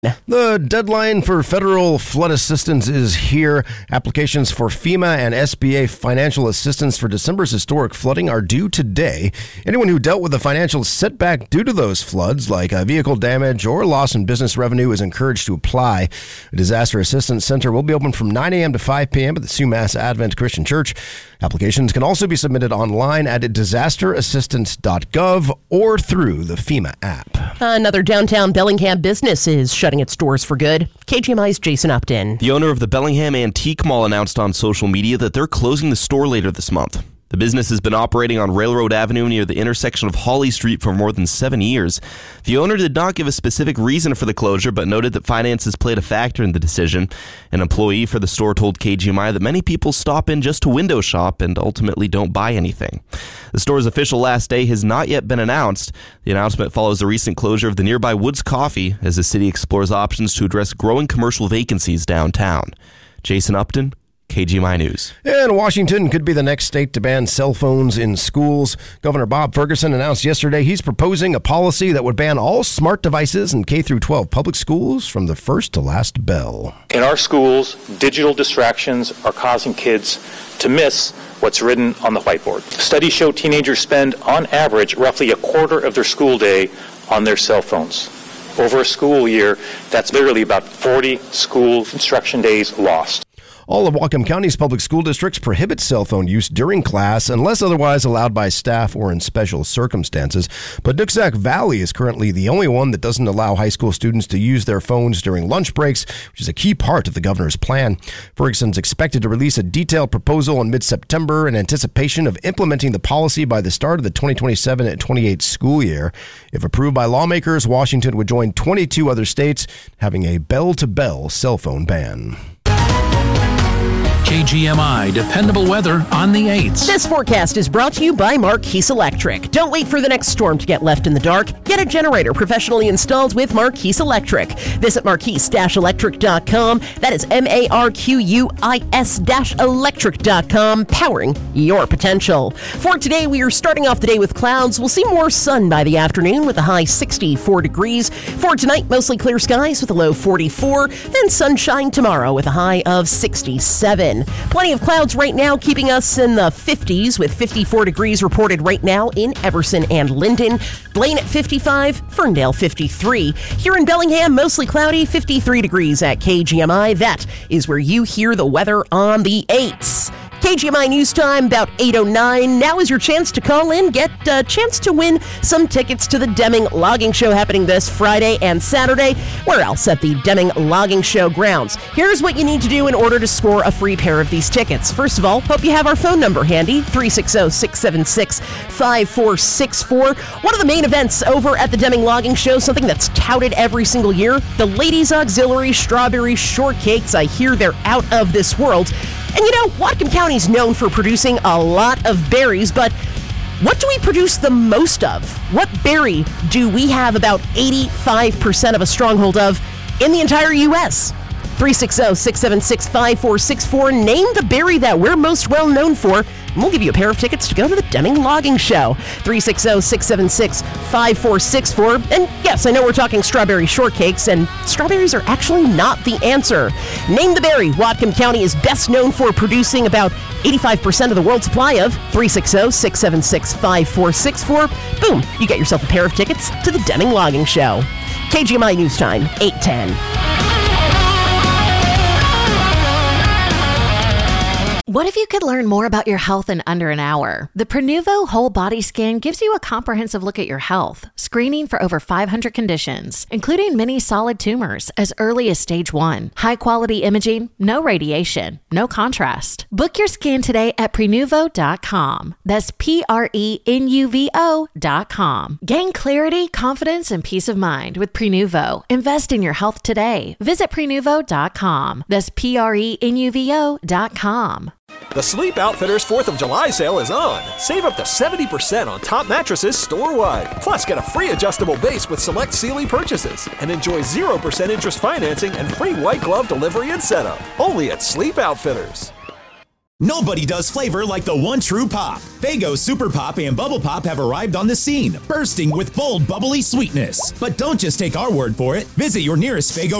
The deadline for federal flood assistance is here. Applications for FEMA and SBA financial assistance for December's historic flooding are due today. Anyone who dealt with a financial setback due to those floods, like vehicle damage or loss in business revenue, is encouraged to apply. A disaster assistance center will be open from 9 a.m. to 5 p.m. at the Sumas Advent Christian Church. Applications can also be submitted online at disasterassistance.gov or through the FEMA app. Another downtown Bellingham business is shutting its doors for good. KGMI's Jason Upton. The owner of the Bellingham Antique Mall announced on social media that they're closing the store later this month. The business has been operating on Railroad Avenue near the intersection of Hawley Street for more than 7 years. The owner did not give a specific reason for the closure, but noted that finances played a factor in the decision. An employee for the store told KGMI that many people stop in just to window shop and ultimately don't buy anything. The store's official last day has not yet been announced. The announcement follows the recent closure of the nearby Woods Coffee as the city explores options to address growing commercial vacancies downtown. Jason Upton, KGMI News. And Washington could be the next state to ban cell phones in schools. Governor Bob Ferguson announced yesterday he's proposing a policy that would ban all smart devices in K-12 public schools from the first to last bell. In our schools, digital distractions are causing kids to miss what's written on the whiteboard. Studies show teenagers spend, on average, roughly a quarter of their school day on their cell phones. Over a school year, that's literally about 40 school instruction days lost. All of Whatcom County's public school districts prohibit cell phone use during class unless otherwise allowed by staff or in special circumstances. But Nooksack Valley is currently the only one that doesn't allow high school students to use their phones during lunch breaks, which is a key part of the governor's plan. Ferguson's expected to release a detailed proposal in mid-September in anticipation of implementing the policy by the start of the 2027-28 school year. If approved by lawmakers, Washington would join 22 other states having a bell-to-bell cell phone ban. KGMI dependable weather on the 8th. This forecast is brought to you by Marquise Electric. Don't wait for the next storm to get left in the dark. Get a generator professionally installed with Marquise Electric. Visit marquise-electric.com. That is marquis-electric.com, powering your potential. For today, we are starting off the day with clouds. We'll see more sun by the afternoon with a high 64 degrees. For tonight, mostly clear skies with a low 44. Then sunshine tomorrow with a high of 67. Plenty of clouds right now, keeping us in the 50s with 54 degrees reported right now in Everson and Linden. Blaine at 55, Ferndale 53. Here in Bellingham, mostly cloudy, 53 degrees at KGMI. That is where you hear the weather on the 8s. KGMI News Time, about 8:09. Now is your chance to call in, get a chance to win some tickets to the Deming Logging Show happening this Friday and Saturday. Where else? At the Deming Logging Show grounds. Here's what you need to do in order to score a free pair of these tickets. First of all, hope you have our phone number handy, 360-676-5464. One of the main events over at the Deming Logging Show, something that's touted every single year, the Ladies Auxiliary Strawberry Shortcakes. I hear they're out of this world. And you know, Whatcom County is known for producing a lot of berries, but what do we produce the most of? What berry do we have about 85% of a stronghold of in the entire U.S.? 360-676-5464. Name the berry that we're most well known for, and we'll give you a pair of tickets to go to the Deming Logging Show. 360-676-5464. And yes, I know we're talking strawberry shortcakes, and strawberries are actually not the answer. Name the berry Whatcom County is best known for producing about 85% of the world's supply of. 360-676-5464. Boom, you get yourself a pair of tickets to the Deming Logging Show. KGMI News Time, 8:10. What if you could learn more about your health in under an hour? The Prenuvo Whole Body Scan gives you a comprehensive look at your health, screening for over 500 conditions, including many solid tumors as early as stage 1. High-quality imaging, no radiation, no contrast. Book your scan today at Prenuvo.com. That's Prenuvo.com. Gain clarity, confidence, and peace of mind with Prenuvo. Invest in your health today. Visit Prenuvo.com. That's Prenuvo.com. The Sleep Outfitters 4th of July sale is on. Save up to 70% on top mattresses store-wide. Plus, get a free adjustable base with select Sealy purchases. And enjoy 0% interest financing and free white glove delivery and setup. Only at Sleep Outfitters. Nobody does flavor like the one true Pop. Faygo Super Pop and Bubble Pop have arrived on the scene, bursting with bold, bubbly sweetness. But don't just take our word for it. Visit your nearest Faygo